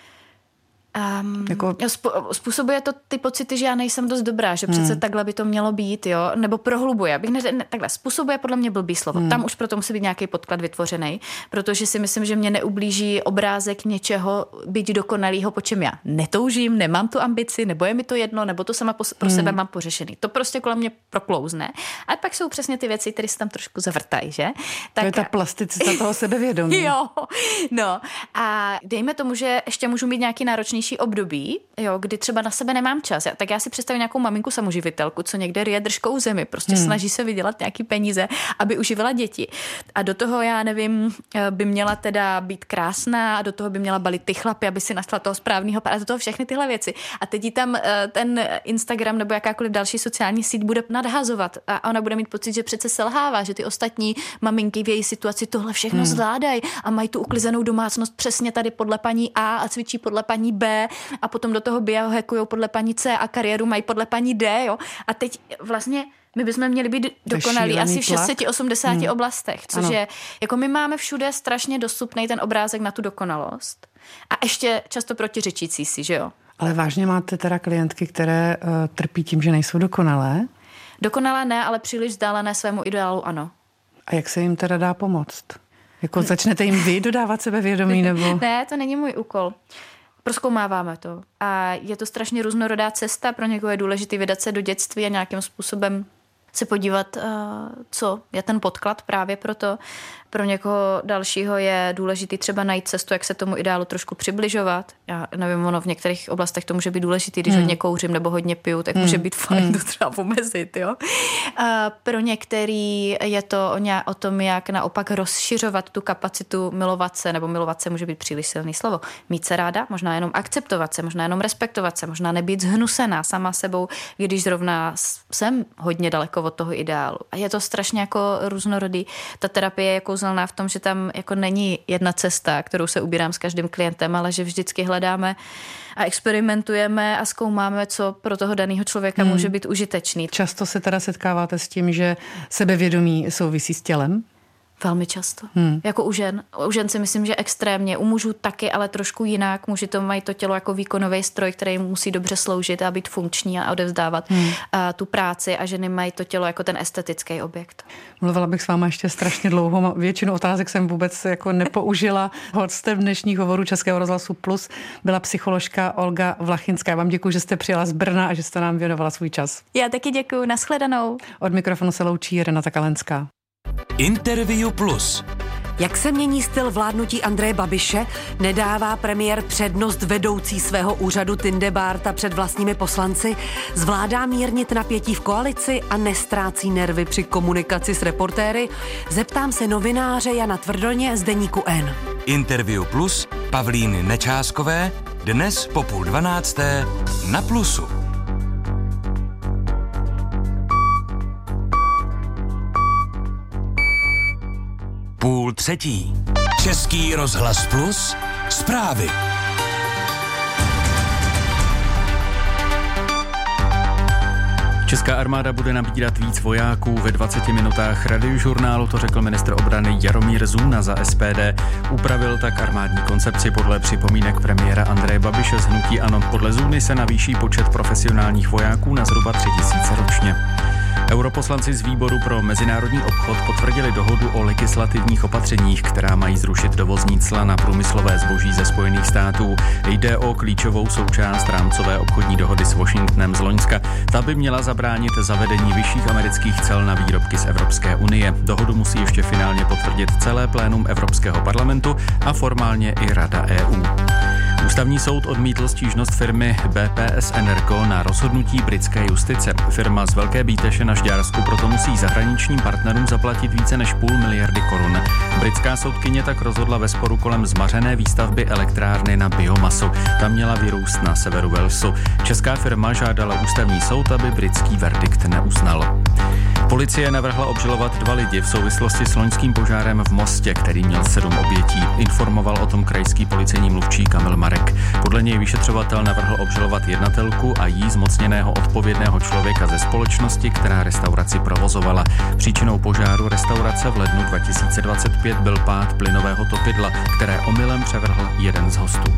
Um, jako... Způsobuje to ty pocity, že já nejsem dost dobrá, že přece hmm. takhle by to mělo být, jo, nebo prohlubuje. Bych ne, ne, takhle způsobuje podle mě blbý slovo. Hmm. Tam už proto musí být nějaký podklad vytvořený, protože si myslím, že mě neublíží obrázek něčeho být dokonalýho, po čem já netoužím, nemám tu ambici, nebo je mi to jedno, nebo to sama po, pro hmm. sebe mám pořešený. To prostě kolem mě proklouzne. A pak jsou přesně ty věci, které se tam trošku zavrtají, že? Tak... To je ta plasticita toho sebevědomí. Jo, no. A dejme tomu, že ještě můžu mít nějaký náročný náročnější období, jo, kdy třeba na sebe nemám čas, tak já si představím nějakou maminku samoživitelku, co někde ryje držkou zemi, prostě hmm. snaží se vydělat nějaký peníze, aby uživila děti. A do toho, já nevím, by měla teda být krásná a do toho by měla balit ty chlapy, aby si našla toho správného pára, do toho všechny tyhle věci. A teď jí tam ten Instagram nebo jakákoliv další sociální síť bude nadhazovat a ona bude mít pocit, že přece selhává, že ty ostatní maminky v její situaci tohle všechno hmm. zvládají a mají tu uklizenou domácnost přesně tady podle paní A a cvičí podle paní B a potom do toho biohackujou podle paní C a kariéru mají podle paní D, jo. A teď vlastně my bychom měli být dokonalí asi v šest set osmdesát hmm. oblastech, což ano. je, jako my máme všude strašně dostupný ten obrázek na tu dokonalost a ještě často protiřečící si, že jo. Ale vážně máte teda klientky, které uh, trpí tím, že nejsou dokonalé? Dokonalé ne, ale příliš vzdálené svému ideálu ano. A jak se jim teda dá pomoct? Jako začnete jim vy dodávat sebevědomí nebo? Ne, to není můj úkol. Prozkoumáváme to. A je to strašně různorodá cesta. Pro někoho je důležité vydat se do dětství a nějakým způsobem se podívat, co je ten podklad právě pro to. Pro někoho dalšího je důležitý třeba najít cestu, jak se tomu ideálu trošku přibližovat. Já nevím, ono v některých oblastech to může být důležitý, když hmm. hodně kouřím nebo hodně piju, tak hmm. může být fajn hmm. to třeba omezit. Jo? A pro některý je to o, ně, o tom, jak naopak rozšiřovat tu kapacitu milovat se, nebo milovat se může být příliš silný slovo. Mít se ráda, možná jenom akceptovat se, možná jenom respektovat se, možná nebýt zhnusená sama sebou, když zrovna jsem hodně daleko od toho ideálu. A je to strašně jako různorodý. Ta terapie je kouzelná v tom, že tam jako není jedna cesta, kterou se ubírám s každým klientem, ale že vždycky hledáme a experimentujeme a zkoumáme, co pro toho daného člověka hmm. může být užitečný. Často se teda setkáváte s tím, že sebevědomí souvisí s tělem? Velmi často. Hmm. Jako u žen. U žen si myslím, že extrémně. U mužů taky, ale trošku jinak. Muži to mají to tělo jako výkonový stroj, který jim musí dobře sloužit a být funkční a odevzdávat hmm. a tu práci, a ženy mají to tělo jako ten estetický objekt. Mluvila bych s váma ještě strašně dlouho. Většinu otázek jsem vůbec jako nepoužila. Hostem dnešních hovorů Českého rozhlasu Plus byla psycholožka Olga Vlachinská. Já vám děkuji, že jste přijela z Brna a že jste nám věnovala svůj čas. Já taky děkuji. Nashledanou. Od mikrofonu se loučí Renata Kalenská. Interview Plus. Jak se mění styl vládnutí Andreje Babiše? Nedává premiér přednost vedoucí svého úřadu Tindebárta před vlastními poslanci? Zvládá mírnit napětí v koalici a nestrácí nervy při komunikaci s reportéry? Zeptám se novináře Jana Tvrdoně z deníku N. Interview Plus Pavlíny Nečáskové dnes po půl dvanácté na Plusu. Půl třetí. Český rozhlas Plus. Zprávy. Česká armáda bude nabírat víc vojáků. Ve dvaceti minutách radiožurnálu to řekl ministr obrany Jaromír Zůna za S P D. Upravil tak armádní koncepci podle připomínek premiéra Andreje Babiše z hnutí ANO. Podle Zůny se navýší počet profesionálních vojáků na zhruba tři tisíce ročně. Europoslanci z výboru pro mezinárodní obchod potvrdili dohodu o legislativních opatřeních, která mají zrušit dovozní cla na průmyslové zboží ze Spojených států. Jde o klíčovou součást rámcové obchodní dohody s Washingtonem z loňska. Ta by měla zabránit zavedení vyšších amerických cel na výrobky z Evropské unie. Dohodu musí ještě finálně potvrdit celé plénum Evropského parlamentu a formálně i Rada E U. Ústavní soud odmítl stížnost firmy B P S Energo na rozhodnutí britské justice. Firma z Velké Bíteše na Žďársku proto musí zahraničním partnerům zaplatit více než půl miliardy korun. Britská soudkyně tak rozhodla ve sporu kolem zmařené výstavby elektrárny na biomasu. Ta měla vyrůst na severu Walesu. Česká firma žádala ústavní soud, aby britský verdikt neuznal. Policie navrhla obžalovat dva lidi v souvislosti s loňským požárem v Mostě, který měl sedm obětí. Informoval o tom krajský policejní mluvčí Kamil Marek. Podle něj vyšetřovatel navrhl obžalovat jednatelku a jí zmocněného odpovědného člověka ze společnosti, která restauraci provozovala. Příčinou požáru restaurace v lednu dva tisíce dvacet pět byl pád plynového topidla, které omylem převrhl jeden z hostů.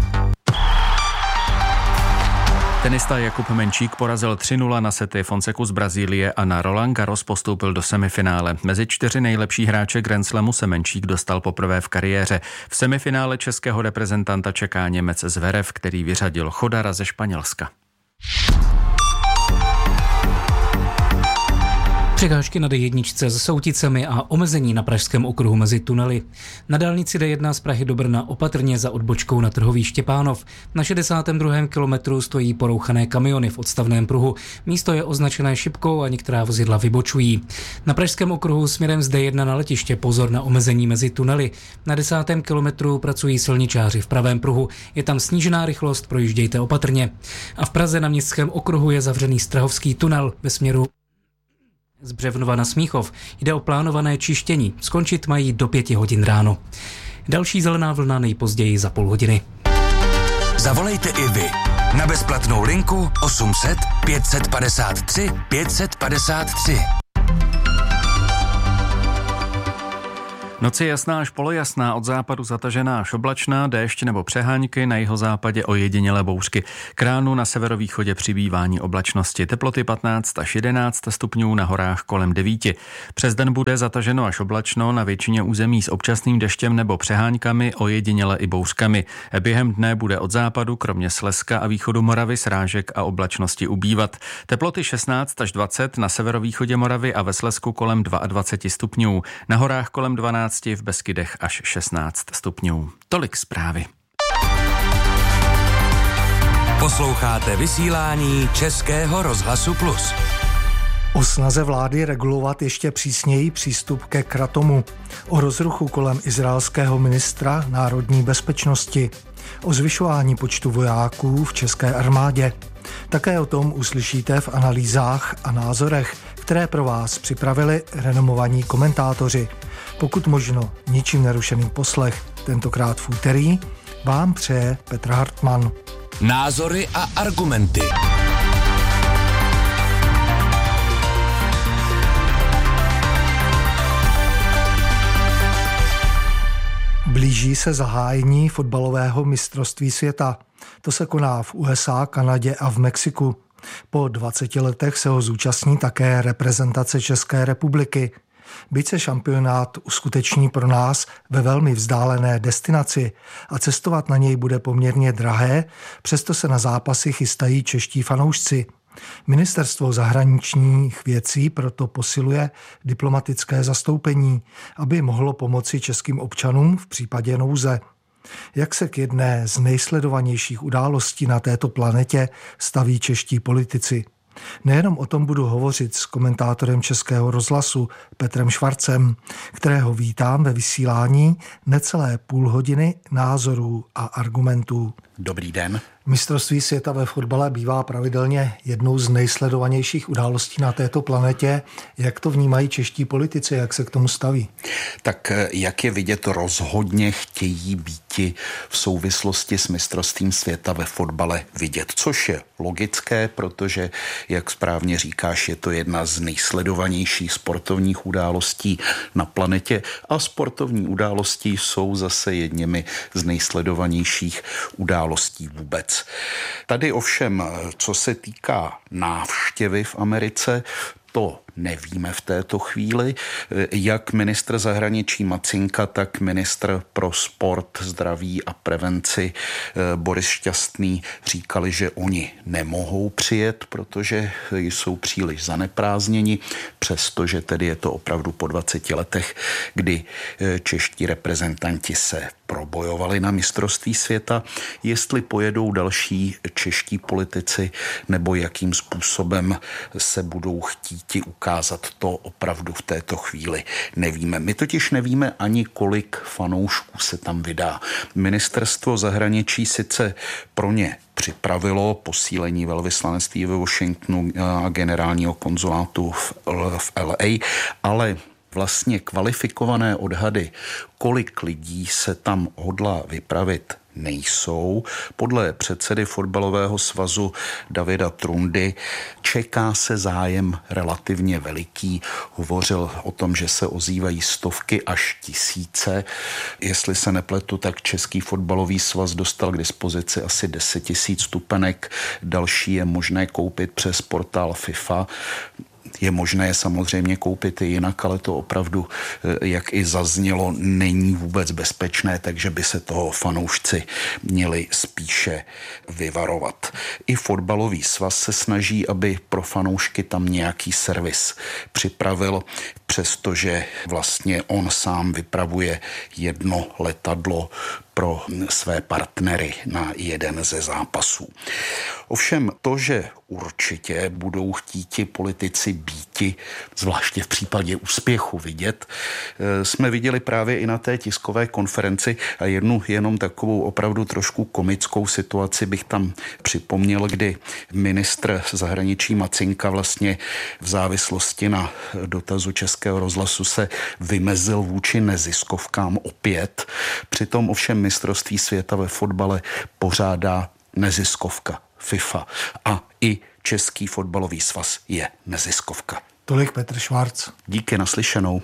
Tenista Jakub Menčík porazil tři nula na sety Fonseku z Brazílie a na Roland Garros postoupil do semifinále. Mezi čtyři nejlepší hráče Grand Slamu se Menčík dostal poprvé v kariéře. V semifinále českého reprezentanta čeká Němec Zverev, který vyřadil Chodara ze Španělska. Překážky na D jedna se Souticemi a omezení na pražském okruhu mezi tunely. Na dálnici D jedna z Prahy do Brna opatrně za odbočkou na Trhový Štěpánov. Na šedesátém druhém kilometru stojí porouchané kamiony v odstavném pruhu. Místo je označené šipkou a některá vozidla vybočují. Na pražském okruhu směrem z D jedna na letiště pozor na omezení mezi tunely. Na desátém kilometru pracují silničáři v pravém pruhu. Je tam snížená rychlost, projíždějte opatrně. A v Praze na městském okruhu je zavřený Strahovský tunel ve směru z Břevnova na Smíchov. Jde o plánované čištění. Skončit mají do pěti hodin ráno. Další zelená vlna nejpozději za půl hodiny. Zavolejte i vy na bezplatnou linku osm set pět set padesát tři pět set padesát tři. Noc je jasná až polojasná, od západu zatažená až oblačná, déšť nebo přehánky, na jihozápadě ojedinělé bouřky. K ránu na severovýchodě přibývání oblačnosti, teploty patnáct až jedenáct stupňů, na horách kolem devět. Přes den bude zataženo až oblačno, na většině území s občasným deštěm nebo přeháňkami, ojediněle i bouřkami. Během dne bude od západu, kromě Slezska a východu Moravy, srážek a oblačnosti ubývat. Teploty šestnáct až dvacet, na severovýchodě Moravy a ve Slezsku kolem dvacet dva stupňů, na horách kolem dvanáct, v Beskydech až šestnáct stupňů. Tolik zprávy. Posloucháte vysílání Českého rozhlasu Plus. O snaze vlády regulovat ještě přísněji přístup ke kratomu. O rozruchu kolem izraelského ministra národní bezpečnosti. O zvyšování počtu vojáků v české armádě. Také o tom uslyšíte v analýzách a názorech, které pro vás připravili renomovaní komentátoři. Pokud možno ničím nerušený poslech, tentokrát v úterý, vám přeje Petr Hartmann. Názory a argumenty. Blíží se zahájení fotbalového mistrovství světa. To se koná v U S A, Kanadě a v Mexiku. Po dvaceti letech se ho zúčastní také reprezentace České republiky. Byť se šampionát uskuteční pro nás ve velmi vzdálené destinaci a cestovat na něj bude poměrně drahé, přesto se na zápasy chystají čeští fanoušci. Ministerstvo zahraničních věcí proto posiluje diplomatické zastoupení, aby mohlo pomoci českým občanům v případě nouze. Jak se k jedné z nejsledovanějších událostí na této planetě staví čeští politici? Nejenom o tom budu hovořit s komentátorem Českého rozhlasu Petrem Švarcem, kterého vítám ve vysílání necelé půl hodiny názorů a argumentů. Dobrý den. Mistrovství světa ve fotbale bývá pravidelně jednou z nejsledovanějších událostí na této planetě. Jak to vnímají čeští politici, jak se k tomu staví? Tak jak je vidět, rozhodně chtějí býti v souvislosti s mistrovstvím světa ve fotbale vidět, což je logické, protože, jak správně říkáš, je to jedna z nejsledovanějších sportovních událostí na planetě a sportovní události jsou zase jedněmi z nejsledovanějších událostí vůbec. Tady ovšem, co se týká návštěvy v Americe, to nevíme v této chvíli. Jak ministr zahraničí Macinka, tak ministr pro sport, zdraví a prevenci Boris Šťastný říkali, že oni nemohou přijet, protože jsou příliš zaneprázdněni, přestože tedy je to opravdu po dvaceti letech, kdy čeští reprezentanti se probojovali na mistrovství světa. Jestli pojedou další čeští politici nebo jakým způsobem se budou chtít ukázat, to opravdu v této chvíli nevíme. My totiž nevíme ani, kolik fanoušků se tam vydá. Ministerstvo zahraničí sice pro ně připravilo posílení velvyslanectví ve Washingtonu a generálního konzulátu v, v L A, ale vlastně kvalifikované odhady, kolik lidí se tam hodlá vypravit, nejsou. Podle předsedy fotbalového svazu Davida Trundy čeká se zájem relativně veliký. Hovořil o tom, že se ozývají stovky až tisíce. Jestli se nepletu, tak Český fotbalový svaz dostal k dispozici asi deset tisíc stupenek. Další je možné koupit přes portál FIFA. Je možné je samozřejmě koupit i jinak, ale to opravdu, jak i zaznělo, není vůbec bezpečné, takže by se toho fanoušci měli spíše vyvarovat. I fotbalový svaz se snaží, aby pro fanoušky tam nějaký servis připravil, přestože vlastně on sám vypravuje jedno letadlo pro své partnery na jeden ze zápasů. Ovšem to, že určitě budou chtít ti politici býti, zvláště v případě úspěchu vidět, jsme viděli právě i na té tiskové konferenci a jednu jenom takovou opravdu trošku komickou situaci bych tam připomněl, kdy ministr zahraničí Macinka vlastně v závislosti na dotazu Českého rozhlasu se vymezil vůči neziskovkám opět. Přitom ovšem mistrovství světa ve fotbale pořádá neziskovka FIFA a i Český fotbalový svaz je neziskovka. Tolik Petr Švarc. Díky, naslyšenou.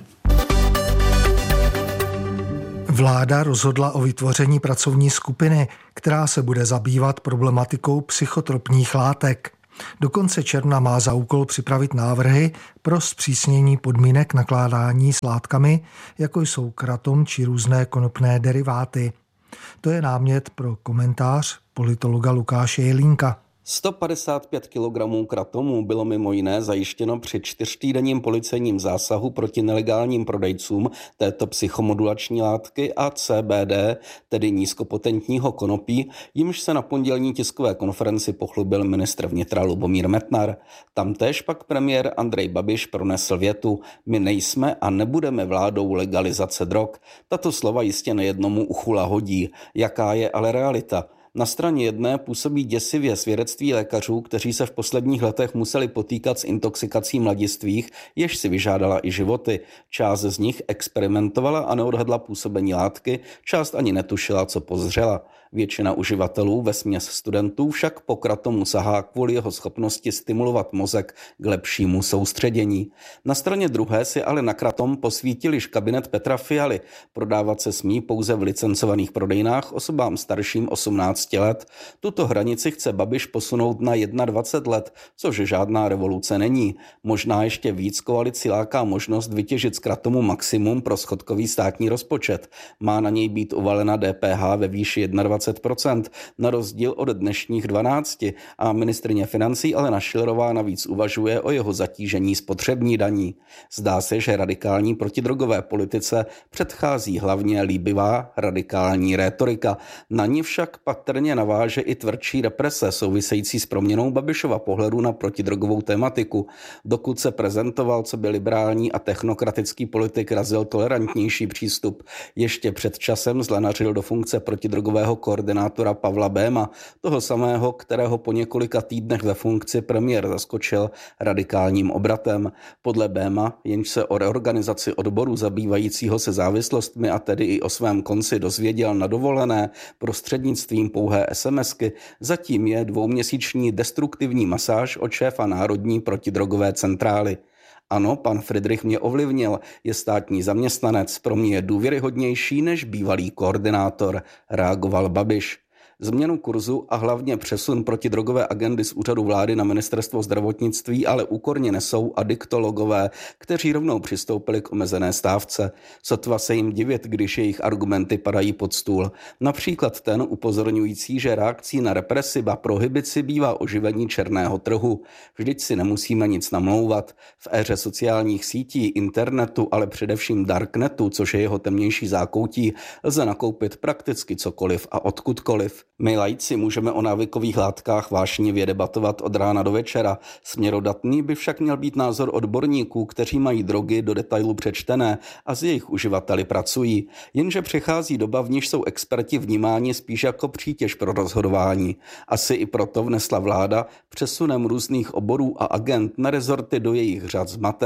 Vláda rozhodla o vytvoření pracovní skupiny, která se bude zabývat problematikou psychotropních látek. Do konce června má za úkol připravit návrhy pro zpřísnění podmínek nakládání s látkami, jako jsou kratom či různé konopné deriváty. To je námět pro komentář politologa Lukáše Jelínka. sto padesát pět kilogramů kratomu bylo mimo jiné zajištěno při čtyřtýdenním policejním zásahu proti nelegálním prodejcům této psychomodulační látky a C B D, tedy nízkopotentního konopí, jimž se na pondělní tiskové konferenci pochlubil ministr vnitra Lubomír Metnar. Tamtéž pak premiér Andrej Babiš pronesl větu: my nejsme a nebudeme vládou legalizace drog. Tato slova jistě nejednomu uchu lahodí. Jaká je ale realita? Na straně jedné působí děsivě svědectví lékařů, kteří se v posledních letech museli potýkat s intoxikací mladistvých, jež si vyžádala i životy. Část z nich experimentovala a neodhadla působení látky, část ani netušila, co pozřela. Většina uživatelů, vesměs studentů, však po kratomu sahá kvůli jeho schopnosti stimulovat mozek k lepšímu soustředění. Na straně druhé si ale na kratom posvítil již kabinet Petra Fialy. Prodávat se smí pouze v licencovaných prodejnách osobám starším osmnácti let. Tuto hranici chce Babiš posunout na dvacet jedna let, což žádná revoluce není. Možná ještě víc koalici láká možnost vytěžit z kratomu maximum pro schodkový státní rozpočet. Má na něj být uvalena D P H ve výši dvacet jedna procent, na rozdíl od dnešních dvanácti, a ministryně financí Alena Schillerová navíc uvažuje o jeho zatížení spotřební daní. Zdá se, že radikální protidrogové politice předchází hlavně líbivá radikální rétorika. Na ní však patrně naváže i tvrdší represe související s proměnou Babišova pohledu na protidrogovou tematiku. Dokud se prezentoval coby liberální a technokratický politik, razil tolerantnější přístup. Ještě před časem zlenařil do funkce protidrogového koordinátora Pavla Béma, toho samého, kterého po několika týdnech ve funkci premiér zaskočil radikálním obratem. Podle Béma, jenž se o reorganizaci odboru zabývajícího se závislostmi a tedy i o svém konci dozvěděl na dovolené prostřednictvím pouhé SMSky, zatím je dvouměsíční destruktivní masáž od šéfa Národní protidrogové centrály. Ano, pan Friedrich mě ovlivnil, je státní zaměstnanec, pro mě je důvěryhodnější než bývalý koordinátor, reagoval Babiš. Změnu kurzu a hlavně přesun protidrogové agendy z úřadu vlády na ministerstvo zdravotnictví ale úkorně nesou adiktologové, kteří rovnou přistoupili k omezené stávce. Sotva se jim divit, když jejich argumenty padají pod stůl. Například ten upozorňující, že reakcí na represi a prohibici bývá oživení černého trhu. Vždyť si nemusíme nic namlouvat. V éře sociálních sítí, internetu, ale především darknetu, což je jeho temnější zákoutí, lze nakoupit prakticky cokoliv a odkudkoliv. My laici můžeme o návykových látkách vášnivě debatovat od rána do večera. Směrodatný by však měl být názor odborníků, kteří mají drogy do detailu přečtené a s jejich uživateli pracují. Jenže přichází doba, v níž jsou experti vnímáni spíš jako přítěž pro rozhodování. Asi i proto vnesla vláda přesunem různých oborů a agent na rezorty do jejich řad zmatek.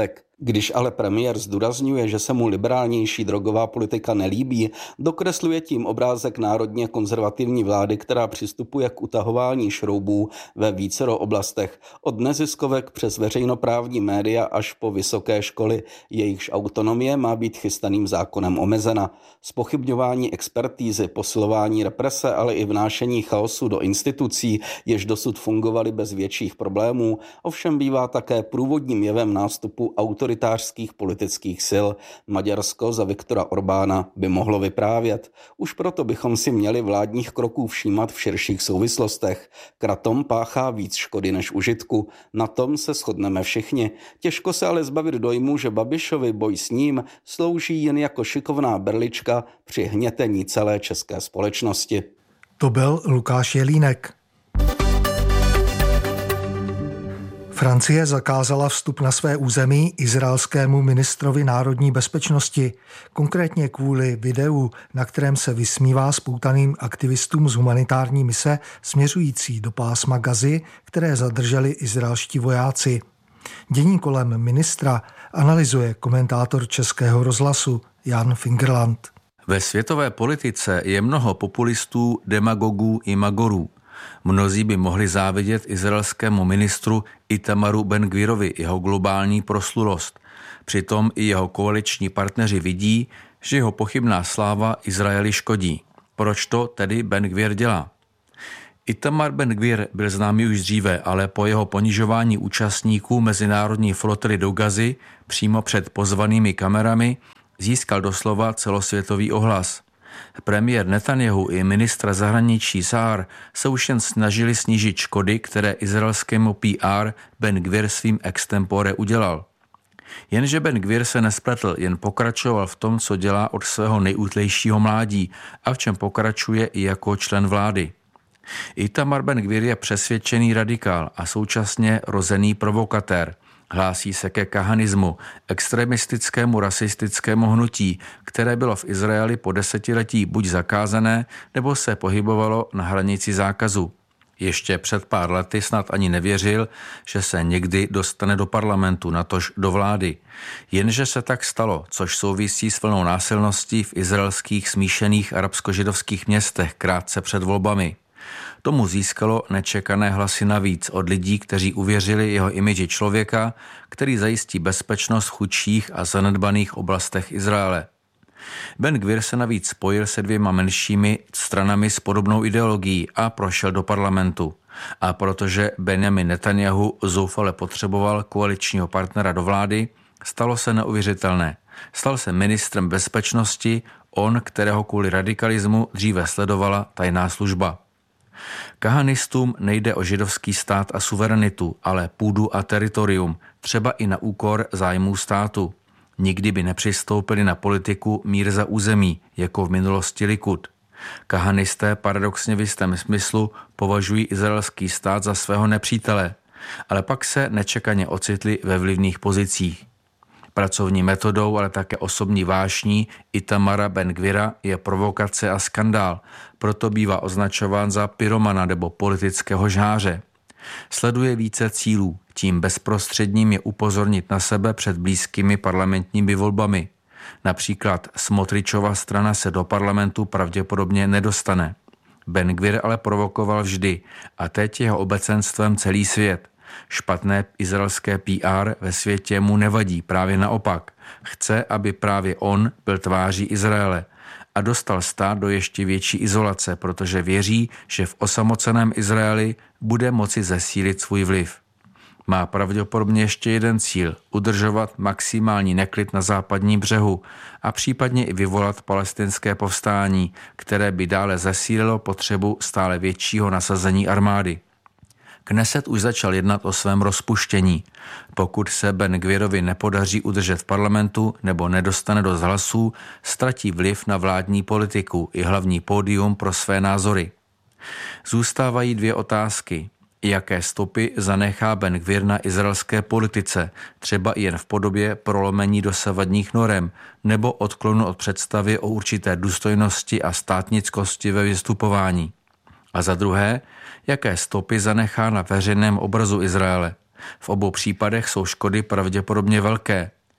Když ale premiér zdůrazňuje, že se mu liberálnější drogová politika nelíbí, dokresluje tím obrázek národně konzervativní vlády, která přistupuje k utahování šroubů ve vícero oblastech, od neziskovek přes veřejnoprávní média až po vysoké školy, jejichž autonomie má být chystaným zákonem omezena. Zpochybňování expertízy, posilování represe, ale i vnášení chaosu do institucí, jež dosud fungovaly bez větších problémů, ovšem bývá také průvodním jevem nástupu autoritářských politických sil. Maďarsko za Viktora Orbána by mohlo vyprávět. Už proto bychom si měli vládních kroků všímat v širších souvislostech. Kratom páchá víc škody než užitku. Na tom se shodneme všichni. Těžko se ale zbavit dojmu, že Babišovi boj s ním slouží jen jako šikovná berlička při hnětení celé české společnosti. To byl Lukáš Jelínek. Francie zakázala vstup na své území izraelskému ministrovi národní bezpečnosti, konkrétně kvůli videu, na kterém se vysmívá spoutaným aktivistům z humanitární mise směřující do pásma Gazy, které zadrželi izraelští vojáci. Dění kolem ministra analyzuje komentátor Českého rozhlasu Jan Fingerland. Ve světové politice je mnoho populistů, demagogů i magorů. Mnozí by mohli závidět izraelskému ministru Itamaru Ben-Gvirovi jeho globální proslulost. Přitom i jeho koaliční partneři vidí, že jeho pochybná sláva Izraeli škodí. Proč to tedy Ben-Gvir dělá? Itamar Ben-Gvir byl známý už dříve, ale po jeho ponižování účastníků mezinárodní flotily do Gazy přímo před pozvanými kamerami získal doslova celosvětový ohlas. Premiér Netanjahu i ministra zahraničí Saar se už jen snažili snížit škody, které izraelskému P R Ben-Gvir svým extempore udělal. Jenže Ben-Gvir se nespletl, jen pokračoval v tom, co dělá od svého nejútlejšího mládí a v čem pokračuje i jako člen vlády. Itamar Ben-Gvir je přesvědčený radikál a současně rozený provokatér. Hlásí se ke kahanismu, extremistickému rasistickému hnutí, které bylo v Izraeli po desetiletí buď zakázané, nebo se pohybovalo na hranici zákazu. Ještě před pár lety snad ani nevěřil, že se někdy dostane do parlamentu, natož do vlády. Jenže se tak stalo, což souvisí s vlnou násilností v izraelských smíšených arabsko-židovských městech krátce před volbami. Tomu získalo nečekané hlasy navíc od lidí, kteří uvěřili jeho imidži člověka, který zajistí bezpečnost v chudších a zanedbaných oblastech Izraele. Ben-Gvir se navíc spojil se dvěma menšími stranami s podobnou ideologií a prošel do parlamentu. A protože Benjamin Netanjahu zoufale potřeboval koaličního partnera do vlády, stalo se neuvěřitelné. Stal se ministrem bezpečnosti, on, kterého kvůli radikalismu dříve sledovala tajná služba. Kahanistům nejde o židovský stát a suverenitu, ale půdu a teritorium, třeba i na úkor zájmů státu. Nikdy by nepřistoupili na politiku mír za území, jako v minulosti Likud. Kahanisté paradoxně v jistém smyslu považují izraelský stát za svého nepřítele, ale pak se nečekaně ocitli ve vlivných pozicích. Pracovní metodou, ale také osobní vášní Itamara Ben-Gvira je provokace a skandál, proto bývá označován za pyromana nebo politického žháře. Sleduje více cílů, tím bezprostředním je upozornit na sebe před blízkými parlamentními volbami. Například Smotričova strana se do parlamentu pravděpodobně nedostane. Ben-Gvir ale provokoval vždy a teď jeho obecenstvem celý svět. Špatné izraelské P R ve světě mu nevadí, právě naopak. Chce, aby právě on byl tváří Izraele a dostal stát do ještě větší izolace, protože věří, že v osamoceném Izraeli bude moci zesílit svůj vliv. Má pravděpodobně ještě jeden cíl – udržovat maximální neklid na západním břehu a případně i vyvolat palestinské povstání, které by dále zesílilo potřebu stále většího nasazení armády. Kneset už začal jednat o svém rozpuštění. Pokud se Ben-Gvirovi nepodaří udržet v parlamentu nebo nedostane dost hlasů, ztratí vliv na vládní politiku i hlavní pódium pro své názory. Zůstávají dvě otázky. Jaké stopy zanechá Ben-Gvir na izraelské politice, třeba jen v podobě prolomení dosavadních norem nebo odklonu od představy o určité důstojnosti a státnickosti ve vystupování. A za druhé, jaké stopy zanechá na veřejném obrazu Izraele. V obou případech jsou škody pravděpodobně velké.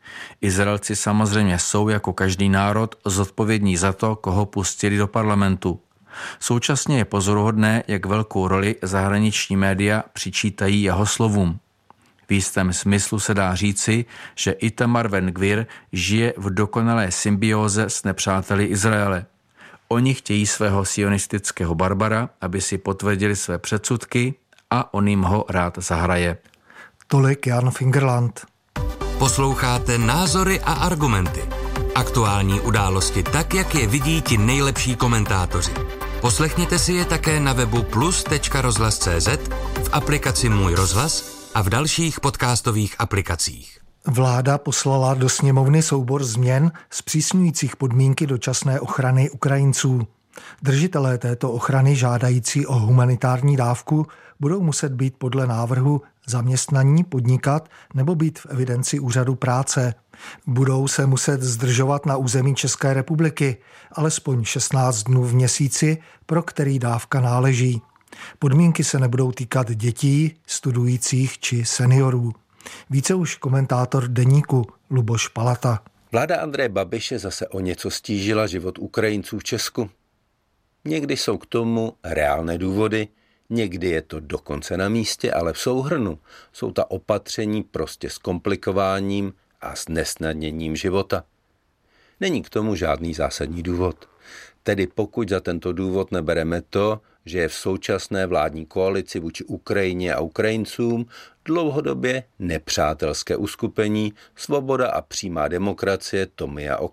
Izraelci samozřejmě jsou jako každý národ zodpovědní za to, koho pustili do parlamentu. Současně je pozoruhodné, jak velkou roli zahraniční média přičítají jeho slovům. V jistém smyslu se dá říci, že Itamar Ben-Gvir žije v dokonalé symbióze s nepřáteli Izraele. Oni chtějí svého sionistického barbara, aby si potvrdili své předsudky, a on jim ho rád zahraje. Tolik Jan Fingerland. Posloucháte Názory a argumenty. Aktuální události tak, jak je vidí ti nejlepší komentátoři. Poslechněte si je také na webu plus tečka rozhlas tečka cé zet, v aplikaci Můj rozhlas a v dalších podcastových aplikacích. Vláda poslala do sněmovny soubor změn zpřísňujících podmínky dočasné ochrany Ukrajinců. Držitelé této ochrany žádající o humanitární dávku budou muset být podle návrhu zaměstnaní, podnikat nebo být v evidenci úřadu práce. Budou se muset zdržovat na území České republiky alespoň šestnáct dnů v měsíci, pro který dávka náleží. Podmínky se nebudou týkat dětí, studujících či seniorů. Více už komentátor Deníku Luboš Palata. Vláda Andreje Babiše zase o něco stížila život Ukrajinců v Česku. Někdy jsou k tomu reálné důvody, někdy je to dokonce na místě, ale v souhrnu jsou ta opatření prostě zkomplikováním a znesnadněním života. Není k tomu žádný zásadní důvod. Tedy pokud za tento důvod nebereme to, že je v současné vládní koalici vůči Ukrajině a Ukrajincům dlouhodobě nepřátelské uskupení Svoboda a přímá demokracie Tomia